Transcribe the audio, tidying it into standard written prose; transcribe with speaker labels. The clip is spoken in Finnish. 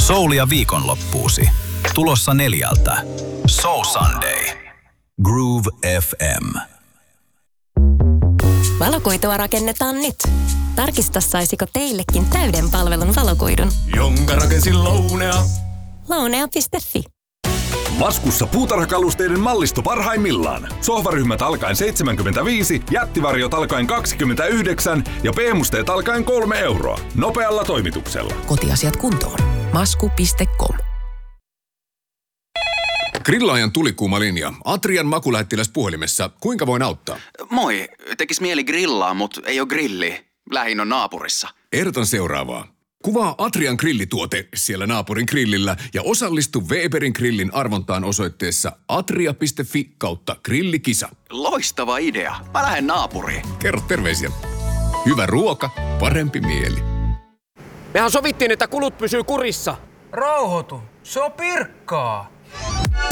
Speaker 1: Soulia viikonloppuusi. Tulossa 4. Soul Sunday. Groove FM.
Speaker 2: Valokuitua rakennetaan nyt. Tarkista, saisiko teillekin täyden palvelun valokuidun.
Speaker 3: Jonka rakensin Lounea.
Speaker 2: Lounea.fi.
Speaker 4: Laskussa puutarhakalusteiden mallisto parhaimmillaan. Sohvaryhmät alkaen 75, jättivarjot alkaen 29 ja pehmusteet alkaen 3 euroa. Nopealla toimituksella.
Speaker 5: Kotiasiat kuntoon. Masku.com.
Speaker 3: Grillaajan tulikuuma linja. Atrian makulähettiläs puhelimessa. Kuinka voin auttaa?
Speaker 6: Moi. Tekis mieli grillaa, mut ei oo grilli. Lähin on naapurissa.
Speaker 3: Ehdotan seuraavaa. Kuvaa Atrian grillituote siellä naapurin grillillä ja osallistu Weberin grillin arvontaan osoitteessa atria.fi/grillikisa.
Speaker 6: Loistava idea. Mä lähden naapuriin.
Speaker 3: Kerro terveisiä. Hyvä ruoka, parempi mieli.
Speaker 7: Mehän sovittiin, että kulut pysyy kurissa.
Speaker 8: Rauhoitu. Se on Pirkkaa.